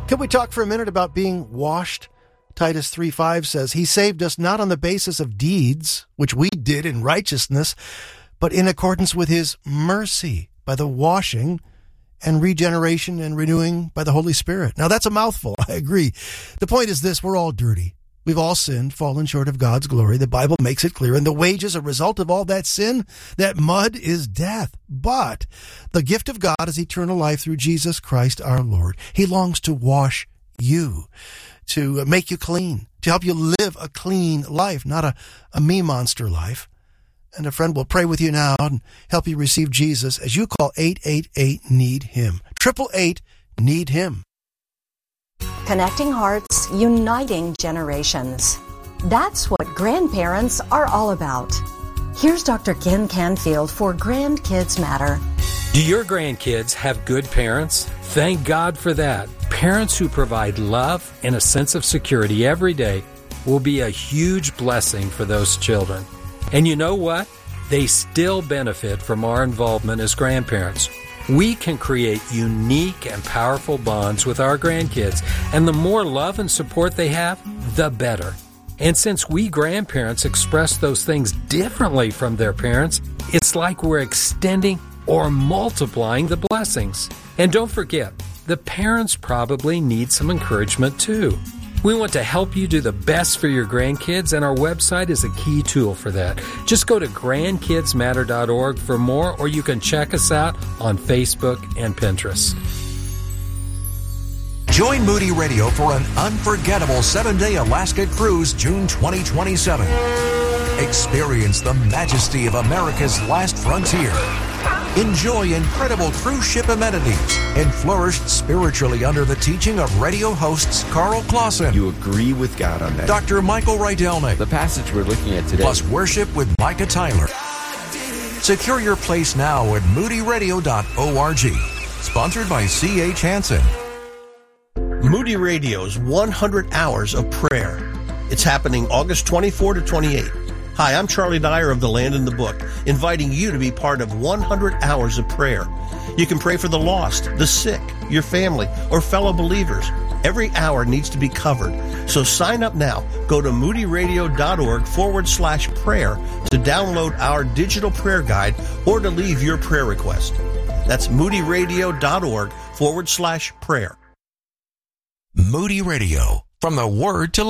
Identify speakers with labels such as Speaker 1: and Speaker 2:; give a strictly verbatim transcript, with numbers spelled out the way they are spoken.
Speaker 1: Can we talk for a minute about being washed? Titus three five says, He saved us not on the basis of deeds, which we did in righteousness, but in accordance with His mercy, by the washing and regeneration and renewing by the Holy Spirit. Now, that's a mouthful, I agree. The point is this, we're all dirty. We've all sinned, fallen short of God's glory. The Bible makes it clear. And the wages, a result of all that sin, that mud, is death. But the gift of God is eternal life through Jesus Christ our Lord. He longs to wash you, to make you clean, to help you live a clean life, not a, a me-monster life. And a friend will pray with you now and help you receive Jesus as you call eight eight eight, need him. eight eight eight, need him.
Speaker 2: Connecting hearts, uniting generations. That's what grandparents are all about. Here's Doctor Ken Canfield for Grandkids Matter.
Speaker 3: Do your grandkids have good parents? Thank God for that. Parents who provide love and a sense of security every day will be a huge blessing for those children. And you know what? They still benefit from our involvement as grandparents. We can create unique and powerful bonds with our grandkids, and the more love and support they have, the better. And since we grandparents express those things differently from their parents, it's like we're extending or multiplying the blessings. And don't forget, the parents probably need some encouragement too. We want to help you do the best for your grandkids, and our website is a key tool for that. Just go to grandkids matter dot org for more, or you can check us out on Facebook and Pinterest.
Speaker 4: Join Moody Radio for an unforgettable seven-day Alaska cruise June twenty twenty-seven. Experience the majesty of America's last frontier. Enjoy incredible cruise ship amenities and flourish spiritually under the teaching of radio hosts Carl Clausen.
Speaker 5: You agree with God on that.
Speaker 4: Doctor Michael Rydelnik.
Speaker 5: The passage we're looking at today.
Speaker 4: Plus worship with Micah Tyler. Secure your place now at moody radio dot org. Sponsored by C H Hansen.
Speaker 6: Moody Radio's one hundred hours of prayer. It's happening August twenty-fourth to twenty-eighth. Hi, I'm Charlie Dyer of The Land in the Book, inviting you to be part of one hundred hours of prayer. You can pray for the lost, the sick, your family, or fellow believers. Every hour needs to be covered. So sign up now. Go to moody radio dot org forward slash prayer to download our digital prayer guide or to leave your prayer request. That's moody radio dot org forward slash prayer.
Speaker 4: Moody Radio, from the Word to